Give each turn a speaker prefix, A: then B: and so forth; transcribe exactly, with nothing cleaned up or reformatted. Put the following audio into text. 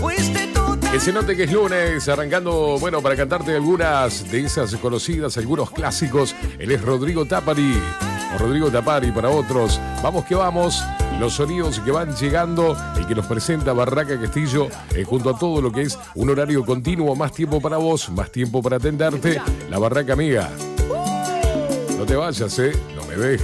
A: Que se note que es lunes, arrancando, bueno, para cantarte algunas de esas conocidas, algunos clásicos. Él es Rodrigo Tapari, o Rodrigo Tapari para otros. Vamos que vamos, los sonidos que van llegando, el que nos presenta Barraca Castillo, eh, junto a todo lo que es un horario continuo, más tiempo para vos, más tiempo para atenderte. La Barraca Amiga. No te vayas, ¿eh? No me dejes.